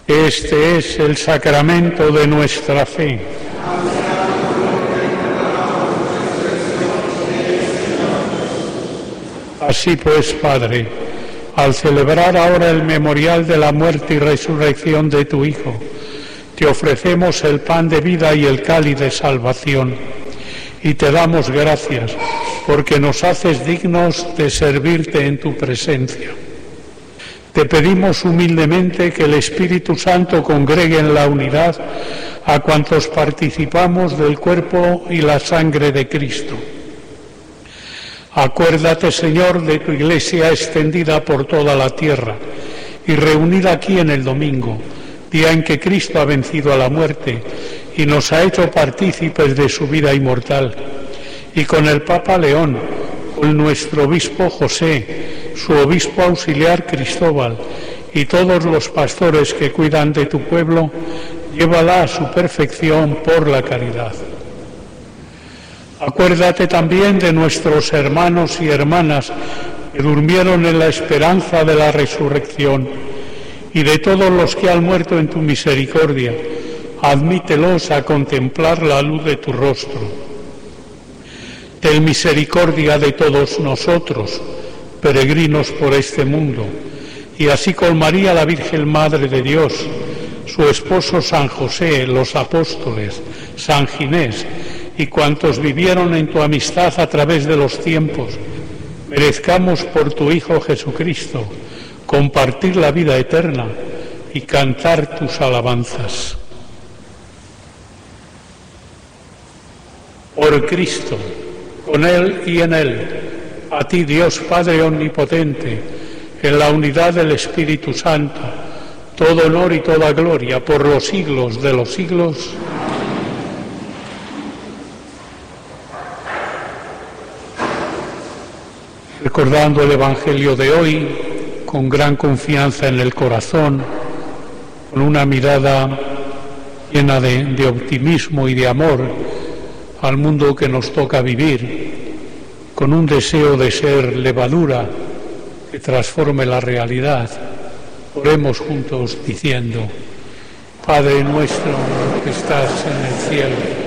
Este es el sacramento de nuestra fe. Así pues, Padre, al celebrar ahora el memorial de la muerte y resurrección de tu Hijo, te ofrecemos el pan de vida y el cáliz de salvación, y te damos gracias porque nos haces dignos de servirte en tu presencia. Te pedimos humildemente que el Espíritu Santo congregue en la unidad a cuantos participamos del cuerpo y la sangre de Cristo. Acuérdate, Señor, de tu Iglesia extendida por toda la tierra y reunida aquí en el domingo, día en que Cristo ha vencido a la muerte y nos ha hecho partícipes de su vida inmortal. Y con el Papa León, con nuestro obispo José, su obispo auxiliar Cristóbal y todos los pastores que cuidan de tu pueblo, llévala a su perfección por la caridad. Acuérdate también de nuestros hermanos y hermanas que durmieron en la esperanza de la resurrección y de todos los que han muerto en tu misericordia. Admítelos a contemplar la luz de tu rostro. Ten misericordia de todos nosotros, peregrinos por este mundo, y así con María, la Virgen Madre de Dios, su esposo San José, los apóstoles, San Ginés y cuantos vivieron en tu amistad a través de los tiempos, merezcamos por tu Hijo Jesucristo compartir la vida eterna y cantar tus alabanzas. Por Cristo, con Él y en Él, a ti Dios Padre Omnipotente, en la unidad del Espíritu Santo, todo honor y toda gloria por los siglos de los siglos. Recordando el Evangelio de hoy, con gran confianza en el corazón, con una mirada llena de optimismo y de amor al mundo que nos toca vivir, con un deseo de ser levadura que transforme la realidad. Oremos juntos diciendo: Padre nuestro que estás en el cielo,